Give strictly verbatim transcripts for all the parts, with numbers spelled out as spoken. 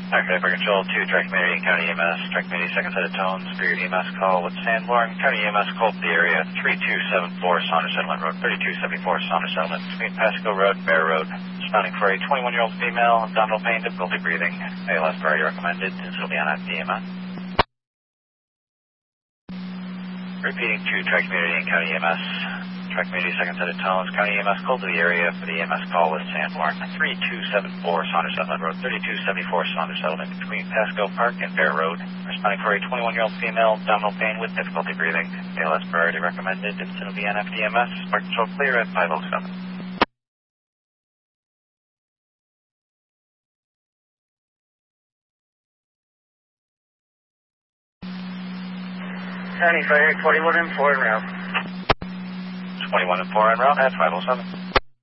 Okay, for control two, Track Community and County E M S. Track Community, second set of tones for your E M S call with Sanborn. County E M S called the area three two seven four Saunders Settlement Road, thirty-two seventy-four Saunders Settlement, between Pasco Road and Bear Road. Responding for a twenty-one-year-old female, abdominal pain, difficulty breathing. A L S priority recommended, and she'll be on F D M S. Repeating to Track Community and County E M S. Track Community, second set of tones. County E M S called to the area for the E M S call with Sanborn. three two seven four Saunders Settlement Road, thirty-two seventy-four Saunders Settlement, between Pasco Park and Bear Road. Responding for a twenty-one-year-old female, abdominal pain with difficulty breathing. A L S priority recommended, and she'll be on F D M S. Park control clear at five oh seven. County Fire, twenty-one and four en route. twenty-one and four en route at five oh seven.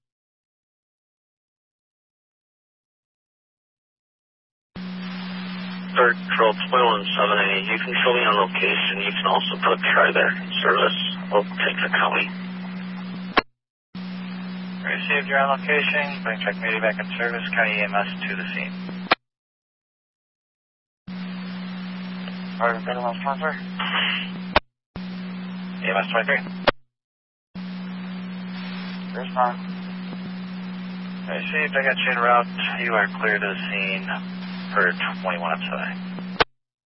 Third Control twenty-one seven eighty, you can show me on location. You can also put a try there in service. We'll take the county. Received your on location. Bring Track Community back in service. County E M S to the scene. Alright, better last transfer. E M S twenty-three. Respond. Received, I got you en route. You are clear to the scene for twenty-one up today.